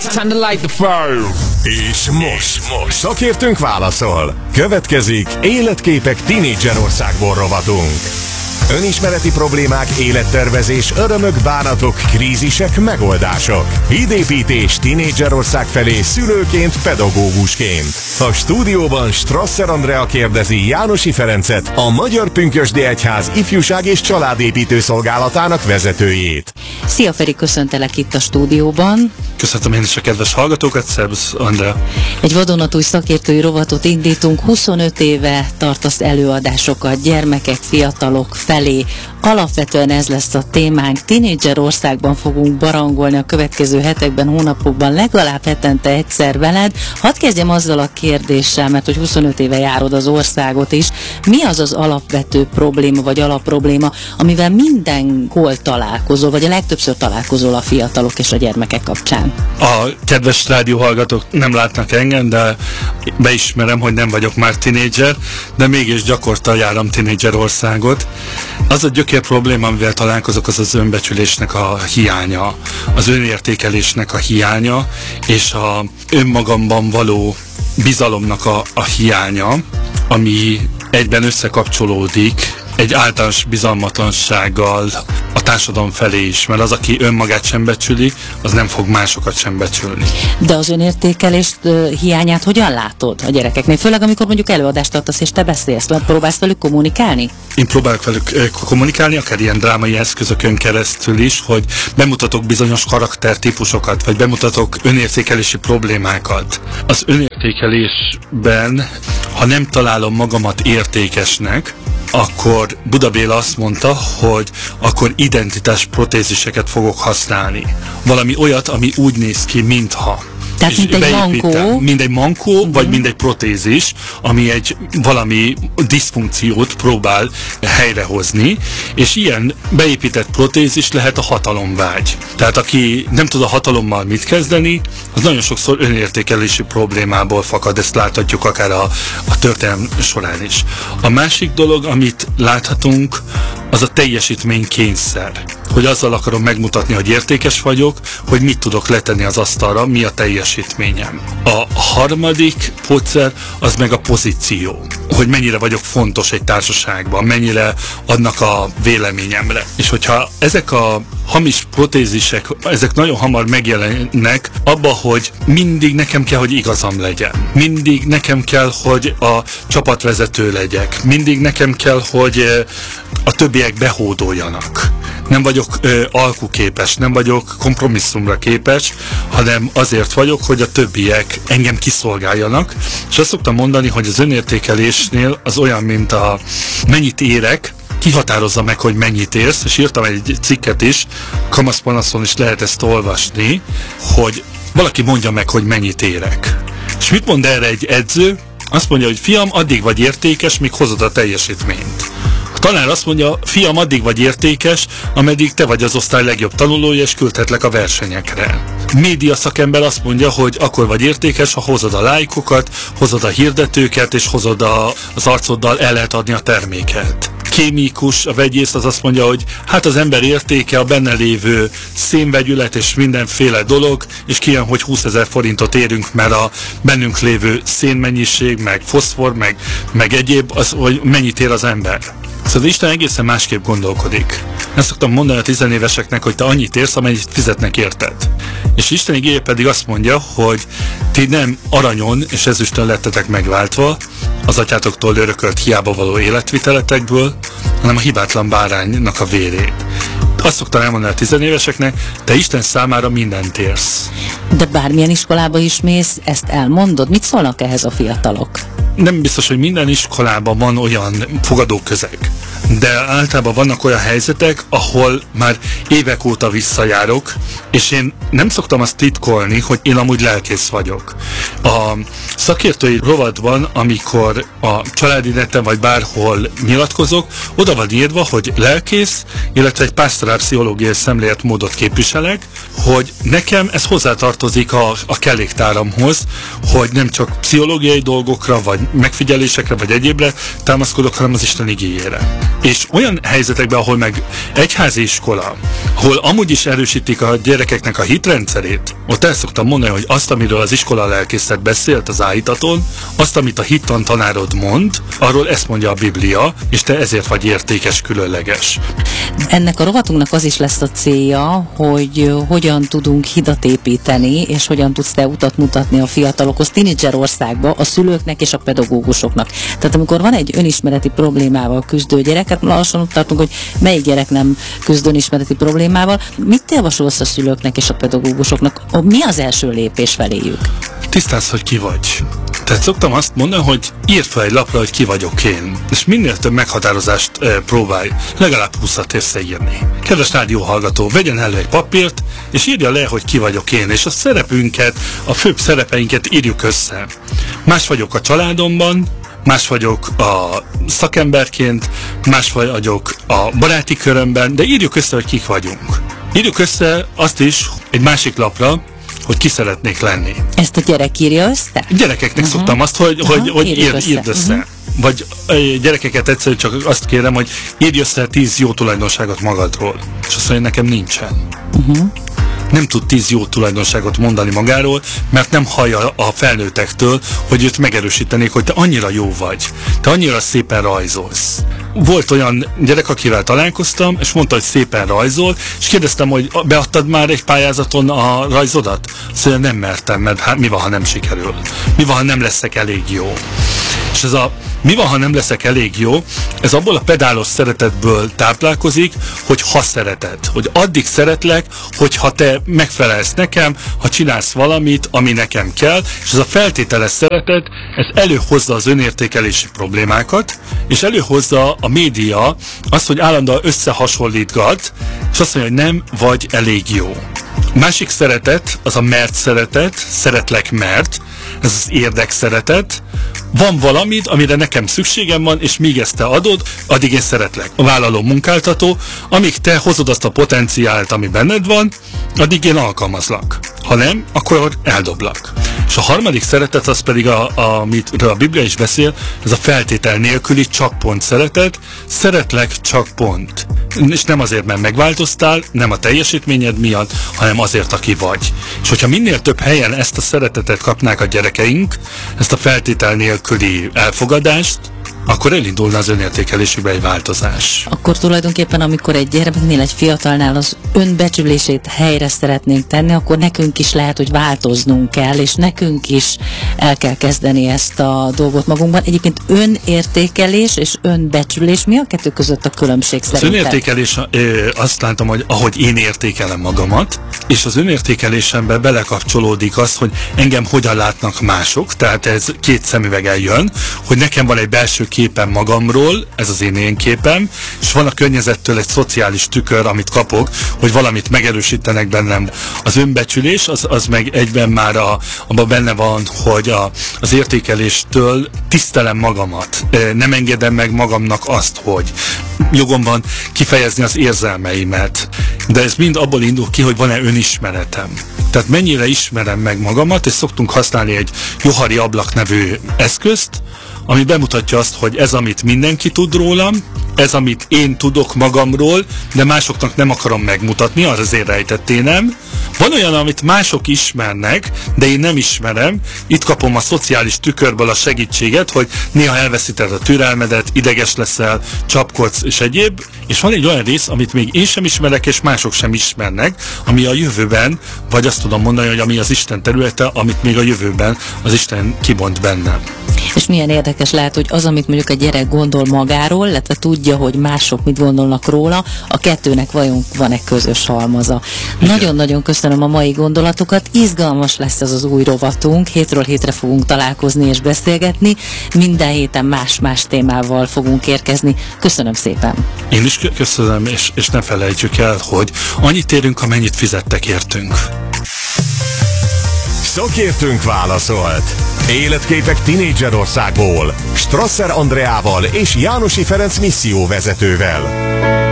Time to light the fire. És most szakértőnk válaszol. Következik Életképek Tínédzserországból rovatunk. Önismereti problémák, élettervezés, örömök, bánatok, krízisek, megoldások. Hídépítés Tínédzserország felé szülőként, pedagógusként. A stúdióban Strasser Andrea kérdezi Jánosi Ferencet, a Magyar Pünkösdi Egyház ifjúság és családépítő szolgálatának vezetőjét. Szia Feri, köszöntelek itt a stúdióban. Köszöntöm én is a kedves hallgatókat, szervusz Andrea. Egy vadonatúj szakértői rovatot indítunk, 25 éve tartasz előadásokat gyermekek, fiatalok felé. Alapvetően ez lesz a témánk. Tínédzserországban fogunk barangolni a következő hetekben, hónapokban, legalább hetente egyszer veled. Hadd kezdjem azzal a kérdéssel, mert hogy 25 éve járod az országot is. Mi az az alapvető probléma, vagy alapprobléma, amivel mindenhol találkozol, vagy a legtöbbször találkozol a fiatalok és a gyermekek kapcsán? A kedves rádióhallgatók nem látnak engem, de beismerem, hogy nem vagyok már tínédzser, de mégis gyakorta járom Tínédzserországot. Az a gyökér probléma, amivel találkozok, az az önbecsülésnek a hiánya, az önértékelésnek a hiánya, és a önmagamban való bizalomnak a hiánya, ami egyben összekapcsolódik egy általános bizalmatlansággal a társadalom felé is, mert az, aki önmagát sem becsüli, az nem fog másokat sem becsülni. De az önértékelést hiányát hogyan látod a gyerekeknél? Főleg amikor mondjuk előadást tartasz és te beszélsz, próbálsz velük kommunikálni? Én próbálok velük kommunikálni, akár ilyen drámai eszközökön keresztül is, hogy bemutatok bizonyos karaktertípusokat, vagy bemutatok önértékelési problémákat. Az önértékelésben, ha nem találom magamat értékesnek, akkor Buda Béla azt mondta, hogy akkor identitás protéziseket fogok használni. Valami olyat, ami úgy néz ki, mintha. Tehát mint egy mankó. Mint egy mankó, vagy mint egy protézis, ami egy valami diszfunkciót próbál helyrehozni, és ilyen beépített protézis lehet a hatalomvágy. Tehát aki nem tud a hatalommal mit kezdeni, az nagyon sokszor önértékelési problémából fakad, ezt láthatjuk akár a történelem során is. A másik dolog, amit láthatunk, az a teljesítménykényszer. Hogy azzal akarom megmutatni, hogy értékes vagyok, hogy mit tudok letenni az asztalra, mi a teljesítményem. A harmadik módszer az meg a pozíció. Hogy mennyire vagyok fontos egy társaságban, mennyire adnak a véleményemre. És hogyha ezek a hamis protézisek, ezek nagyon hamar megjelennek abba, hogy mindig nekem kell, hogy igazam legyen. Mindig nekem kell, hogy a csapatvezető legyek. Mindig nekem kell, hogy a többiek behódoljanak. Nem vagyok alkuképes, nem vagyok kompromisszumra képes, hanem azért vagyok, hogy a többiek engem kiszolgáljanak. És azt szoktam mondani, hogy az önértékelésnél az olyan, mint a mennyit érek, kihatározza meg, hogy mennyit érsz, és írtam egy cikket is, Kamaszpanaszon is lehet ezt olvasni, hogy valaki mondja meg, hogy mennyit érek. És mit mond erre egy edző? Azt mondja, hogy fiam, addig vagy értékes, míg hozod a teljesítményt. A tanár azt mondja, fiam, addig vagy értékes, ameddig te vagy az osztály legjobb tanulója, és küldhetlek a versenyekre. Média szakember azt mondja, hogy akkor vagy értékes, ha hozod a lájkokat, hozod a hirdetőket, és hozod az arcoddal el lehet adni a terméket. Kémikus, a vegyész az azt mondja, hogy hát az ember értéke a benne lévő szénvegyület és mindenféle dolog, és kijön, hogy 20 000 forintot érünk, mert a bennünk lévő szénmennyiség, meg foszfor, meg egyéb, az, hogy mennyit ér az ember. Szóval Isten egészen másképp gondolkodik. Ezt szoktam mondani a 10 éveseknek, hogy te annyit érsz, amennyit fizetnek érted. És Isten igéje pedig azt mondja, hogy ti nem aranyon és ezüstön lettetek megváltva, az atyátoktól örökölt hiába való életviteletekből, hanem a hibátlan báránynak a vérét. Azt szoktam elmondani a 10 éveseknek, te Isten számára mindent érsz. De bármilyen iskolába is mész, ezt elmondod? Mit szólnak ehhez a fiatalok? Nem biztos, hogy minden iskolában van olyan fogadóközeg. De általában vannak olyan helyzetek, ahol már évek óta visszajárok, és én nem szoktam azt titkolni, hogy én amúgy lelkész vagyok. A szakértői rovatban, amikor a családi neten vagy bárhol nyilatkozok, oda van írva, hogy lelkész, illetve egy pásztorálpszichológiai szemléletmódot képviselek, hogy nekem ez hozzátartozik a kelléktáramhoz, hogy nem csak pszichológiai dolgokra, vagy megfigyelésekre, vagy egyébre támaszkodok, hanem az Isten igéjére. És olyan helyzetekben, ahol meg egyházi iskola, ahol amúgy is erősítik a gyerekeknek a hitrendszerét, ott el szoktam mondani, hogy azt, amiről az iskola lelkészet beszélt az áhítaton, azt, amit a hittan tanárod mond, arról ezt mondja a Biblia, és te ezért vagy értékes, különleges. Ennek a rovatunknak az is lesz a célja, hogy hogyan tudunk hidat építeni, és hogyan tudsz te utat mutatni a fiatalokhoz, tínédzserországba, a szülőknek és a pedagógusoknak. Tehát amikor van egy önismereti problémával küzdő gyerek, hát lassan ott tartunk, hogy melyik gyerek nem küzd önismereti problémával. Mit javasolsz a szülőknek és a pedagógusoknak? Mi az első lépés feléjük? Tisztázd, hogy ki vagy. Tehát szoktam azt mondani, hogy írd fel egy lapra, hogy ki vagyok én. És minél több meghatározást próbálj, legalább 20-at összeírni. Kedves rádióhallgató, vegyen elő egy papírt, és írja le, hogy ki vagyok én. És a szerepünket, a főbb szerepeinket írjuk össze. Más vagyok a családomban, más vagyok a szakemberként, más vagyok a baráti körömben, de írjuk össze, hogy kik vagyunk. Írjuk össze azt is egy másik lapra, hogy ki szeretnék lenni. Ezt a gyerek írja össze? Gyerekeknek szoktam azt, hogy írd össze. Vagy gyerekeket egyszerűen csak azt kérem, hogy írj össze 10 jó tulajdonságot magadról. És azt mondja, nekem nincsen. Nem tud 10 jó tulajdonságot mondani magáról, mert nem hallja a felnőttektől, hogy őt megerősítenék, hogy te annyira jó vagy, te annyira szépen rajzolsz. Volt olyan gyerek, akivel találkoztam, és mondta, hogy szépen rajzol, és kérdeztem, hogy beadtad már egy pályázaton a rajzodat? Azt mondja, nem mertem, mert hát mi van, ha nem sikerül? Mi van, ha nem leszek elég jó? És ez a mi van, ha nem leszek elég jó, ez abból a pedálos szeretetből táplálkozik, hogy ha szereted, hogy addig szeretlek, hogyha te megfelelsz nekem, ha csinálsz valamit, ami nekem kell, és ez a feltételes szeretet, ez előhozza az önértékelési problémákat, és előhozza a média azt, hogy állandóan összehasonlítgat, és azt mondja, hogy nem vagy elég jó. Másik szeretet, az a mert szeretet, szeretlek mert, ez az érdekszeretet. Van valamit, amire nekem szükségem van, és míg ezt te adod, addig én szeretlek. A vállaló munkáltató, amíg te hozod azt a potenciált, ami benned van, addig én alkalmazlak. Ha nem, akkor eldoblak. És a harmadik szeretet az pedig, amitről a Biblia is beszél, ez a feltétel nélküli csak pont szeretet. Szeretlek csak pont. És nem azért, mert megváltoztál, nem a teljesítményed miatt, hanem azért, aki vagy. És hogyha minél több helyen ezt a szeretetet kapnák a gyerekeink, ezt a feltétel nélküli elfogadást, akkor elindulna az önértékelésükbe egy változás. Akkor tulajdonképpen, amikor egy gyermeknél, egy fiatalnál az önbecsülését helyre szeretnénk tenni, akkor nekünk is lehet, hogy változnunk kell, és nekünk is el kell kezdeni ezt a dolgot magunkban. Egyébként önértékelés és önbecsülés, mi a kettő között a különbség szerintem? Az önértékelés, azt látom, hogy ahogy én értékelem magamat, és az önértékelésembe belekapcsolódik az, hogy engem hogyan látnak mások, tehát ez két szemüveggel jön, hogy nekem van egy belső képem magamról, ez az én képem, és van a környezettől egy szociális tükör, amit kapok, hogy valamit megerősítenek bennem. Az önbecsülés, az meg egyben már abban benne van, hogy az értékeléstől tisztelem magamat. Nem engedem meg magamnak azt, hogy jogom van kifejezni az érzelmeimet. De ez mind abból indul ki, hogy van-e önismeretem. Tehát mennyire ismerem meg magamat, és szoktunk használni egy Johari ablak nevű eszközt, ami bemutatja azt, hogy ez, amit mindenki tud rólam, ez, amit én tudok magamról, de másoknak nem akarom megmutatni, az azért rejtetténem. Van olyan, amit mások ismernek, de én nem ismerem, itt kapom a szociális tükörből a segítséget, hogy néha elveszíted a türelmedet, ideges leszel, csapkodsz és egyéb, és van egy olyan rész, amit még én sem ismerek, és mások sem ismernek, ami a jövőben, vagy azt tudom mondani, hogy ami az Isten területe, amit még a jövőben az Isten kibont bennem. És milyen érdekes lehet, hogy az, amit mondjuk a gyerek gondol magáról, illetve tudja, hogy mások mit gondolnak róla, a kettőnek vajon van-e közös halmaza. Nagyon-nagyon köszönöm a mai gondolatokat, izgalmas lesz ez az új rovatunk, hétről hétre fogunk találkozni és beszélgetni, minden héten más-más témával fogunk érkezni. Köszönöm szépen! Én is köszönöm, és ne felejtsük el, hogy annyit érünk, amennyit fizettek értünk. Szakértőnk válaszolt. Életképek Tinédzserországból, Strasser Andreával és Jánosi Ferenc misszióvezetővel.